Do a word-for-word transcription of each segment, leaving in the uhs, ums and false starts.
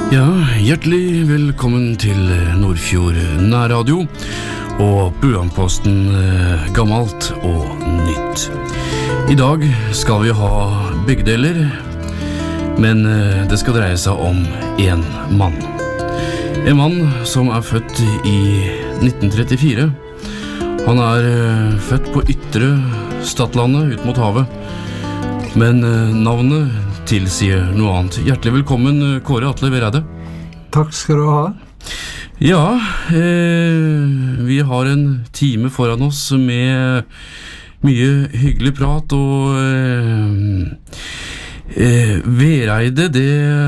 Ja, hjertelig velkommen til Nordfjord Nærradio og Buandposten gammelt og nytt. I dag skal vi ha begge deler, men det skal dreie seg om en mann. En mann som er født i nitten trettifire. Han er født på ytre Stadlandet ut mot havet, men navnet tilsier noe annet. Hjertelig velkommen, Kåre Atle Vereide. Takk skal du ha. Ja, eh, vi har en time foran oss med mye hyggelig prat, og eh, eh, Vereide, det,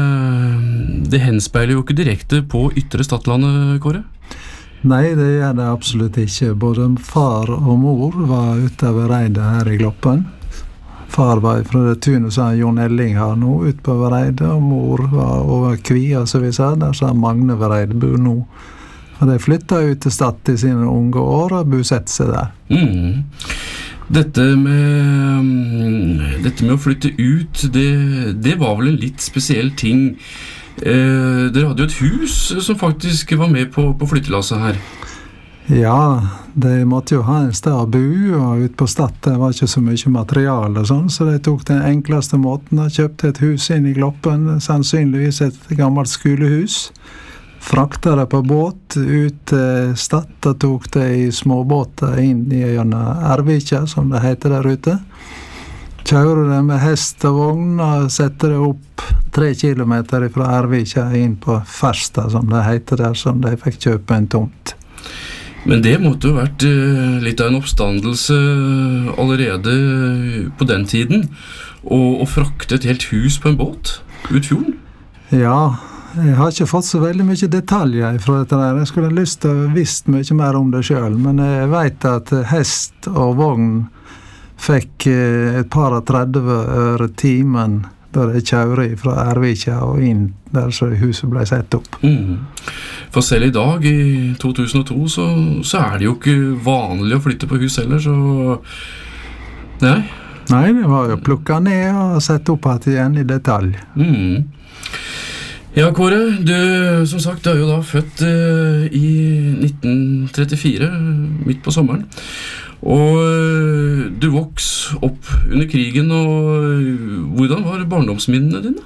det henspeiler jo ikke direkte på ytre Stadlandet, Kåre? Nei, det gjør det absolutt ikke. Både far og mor var ute av Vereide her i Gloppen. Far var fra det tunet som Jon Elling har nå, ut på Vereide, og mor var over Kvia, så vi sa, der sa Magne Vereide bor nå. Og de flyttet ut til Stad i sine unge år og bosatte seg der. Mm. Dette med, dette med å flytte ut, det, det var vel en litt spesiell ting. Eh, dere hadde jo et hus som faktisk var med på, på flyttelasset her. Ja, de måtte jo ha en sted å bo, og ut på Stad det var ikke så mye materiale og sånn, så de tok den enkleste måten og kjøpte et hus inn i Gloppen, sannsynligvis et gammelt skolehus. Frakta det på båt ut til Stad, og tok det i småbåter inn gjennom Ervika, som det heter der ute. Kjører det med hest og vogn og setter det opp tre kilometer fra Ervika inn på Fersta, som det heter der, som de fikk kjøpe en tomt. Men det måtte jo vært uh, litt av en oppstandelse allerede på den tiden, å frakte et helt hus på en båt ut fjorden. Ja, jeg har ikke fått så veldig mye detaljer fra dette der. Jeg skulle ha lyst til å visst mye mer om det selv, men jeg vet at hest og vogn fikk et par og tredve øre timen da de kjører fra Ervika og inn der så huset ble sett opp. Mm. For selv i dag, i to tusen og to, så, så er det jo ikke vanlig å flytte på hus heller, så... Nei? Nei, det var jo plukket ned og sett opp igjen i detalj. Mm. Ja, Kåre, du, som sagt, du er jo da født uh, i nitten trettifire, midt på sommeren. Og uh, du voks opp under krigen, og uh, hvordan var barndomsminnene dine?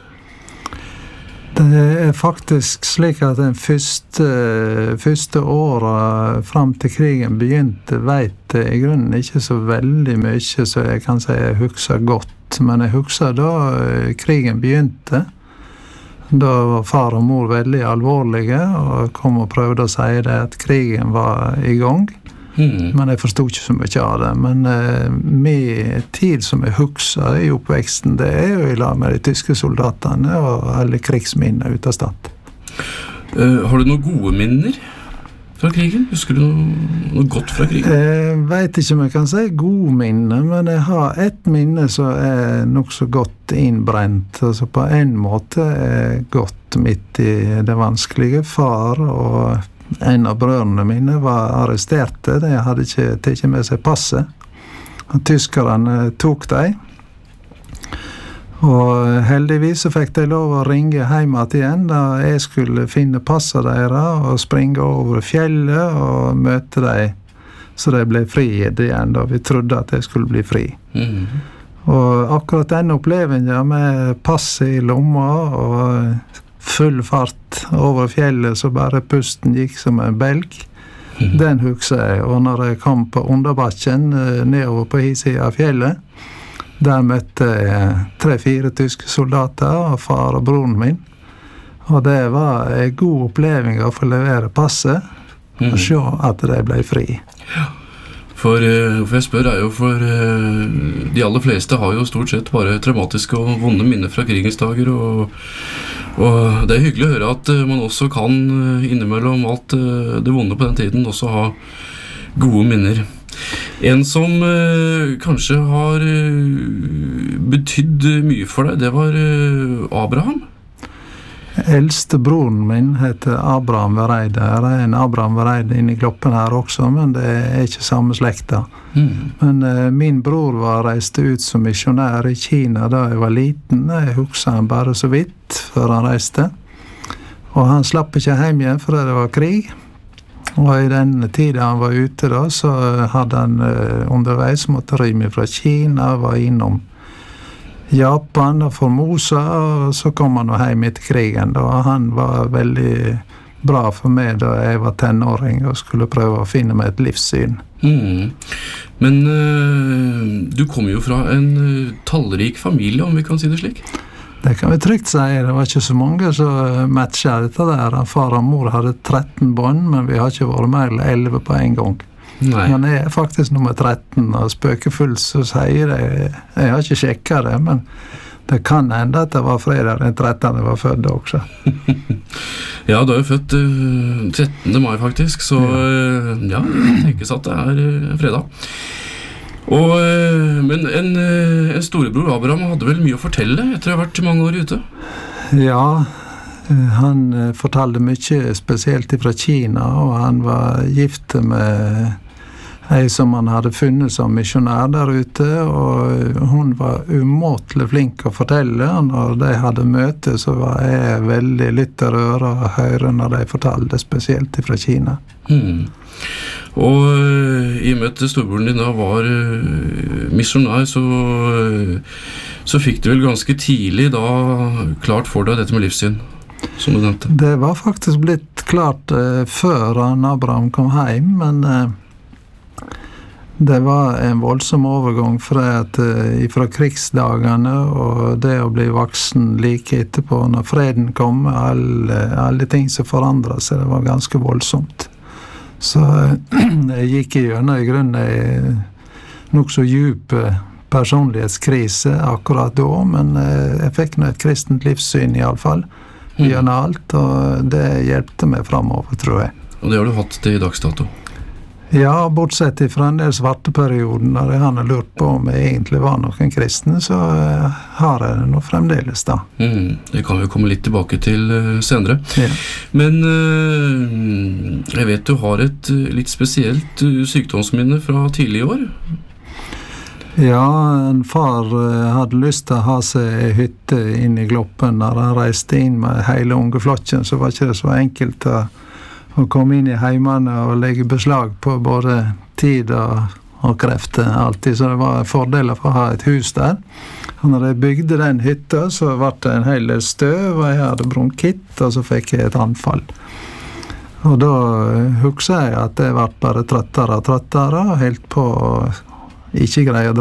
Det er faktisk slik at den første, første året frem til krigen begynte, vet jeg i grunnen ikke så veldig mye, så jeg kan si jeg husker godt. Men jeg husker da krigen begynte. Da var far og mor veldig alvorlige, og kom og prøvde å si det at krigen var i gang. Mm. Men jeg forstod ikke så mye av det. Men eh, med tid som jeg husker i oppveksten, det er jo i lag med de tyske soldatene og alle krigsminner ut av Stad. Uh, har du noen gode minner fra krigen? Husker du noe, noe godt fra krigen? Jeg vet ikke om jeg kan si gode minner, men jeg har ett minne som er nok så godt innbrent. Altså på en måte er godt midt i det vanskelige. Far og en av brødrene mine var arresterte. De hadde ikke tatt med seg passet. Og tyskerne tok dem. Og heldigvis så fikk de lov å ringe hjem igjen da jeg skulle finne passet deres og springe over fjellet og møte dem. Så de ble frigitt igjen da vi trodde at de skulle bli fri. Mm. Og akkurat den opplevelsen med passet i lomma og full fart over fjellet, så bare pusten gikk som en belg. Mm. Den husker jeg. Og når jeg kom på underbakken nedover på hisiden av fjellet, der møtte jeg tre-fire tyske soldater og far og broren min. Og det var en god opplevelse å få levere passet mm. og se at de ble fri. Ja. For, for jeg spør er jo for de aller fleste har jo stort sett bare traumatiske og vonde minner fra krigens dager, og, og det er hyggelig å høre at man også kan innimellom alt det vonde på den tiden også ha gode minner. En som eh, kanskje har eh, betydd mye for deg, det var eh, Abraham. Eldste broren min heter Abraham Vereide. Det er en Abraham Vereide inne i Gloppen her også, men det er ikke samme slekta. Mm. Men eh, min bror var reist ut som missionær i Kina da jeg var liten. Jeg husker han bare så vidt før han reiste. Og han slapp ikke hjem igjen for det var krig. Og i den tiden han var ute da, så hadde han uh, underveis måtte rømme fra Kina, var innom Japan og Formosa, og så kom han hjem etter krigen. Da. Han var veldig bra for meg da jeg var tenåring og skulle prøve å finne meg et livssyn. Mm. Men uh, du kom jo fra en uh, tallrik familie, om vi kan si det slik. Det kan vi trygt si. Det var ikke så mange som matchet dette der. Far og mor hadde tretten bånd, men vi har ikke vært mer enn elleve på en gang. Nei. Men jeg er faktisk nummer tretten, og spøkefullt så sier jeg, jeg har ikke sjekket det, men det kan hende at det var fredag den trettende jeg var født også. Ja, du er jo født uh, trettende mai faktisk, så uh, ja, det tenkes at det er uh, fredag. Og, men en, en storebror Abraham hadde vel mye å fortelle etter å ha vært mange år ute? Ja, han fortalte mye spesielt fra Kina, og han var gift med en som han hadde funnet som misjonær der ute, og hun var umåtelig flink å fortelle. Når de hadde møte, så var jeg veldig lytterør og høre når de fortalte, spesielt fra Kina. Hmm. Og uh, i og med at storebroren din da var uh, misjonær, så, uh, så fikk du vel ganske tidlig da klart for deg dette med livssyn, som du nevnte. Det var faktisk blitt klart uh, før han Abraham kom hjem, men uh, det var en voldsom overgang fra, at, uh, fra krigsdagene og det å bli voksen like etterpå, når freden kom, alle, alle ting som forandret seg, det var ganske voldsomt. Så jeg gikk i gjennom i grunnen en nok så djup personlighetskrise akkurat da, men jeg fikk nå et kristent livssyn i alle fall, gjennom alt, og det hjelpte meg fremover, tror jeg. Og det har du hatt til dags dato? Ja, bortsett fra en del svarte perioden, når jeg hadde lurt på om jeg egentlig var noen kristne, så har jeg det nå fremdeles da. Mm, det kan vi komme litt tilbake til uh, senere. Ja. Men uh, jeg vet du har et uh, litt spesielt uh, sykdomsminne fra tidlig år. Ja, en far uh, hadde lyst til å ha seg hytte inn i Gloppen. Når han reiste inn med hele unge flokken, så var ikke det så enkelt å å komme inn i heimene og legge beslag på både tid og, og krefter alltid, så det var fordeler for å ha et hus der. Og når jeg bygde den hytta, så var det en hel del støv, og jeg hadde bronkitt, og så fikk jeg et anfall. Og da husker jeg at jeg var bare trøttere og trøttere, og helt på å ikke greie å dra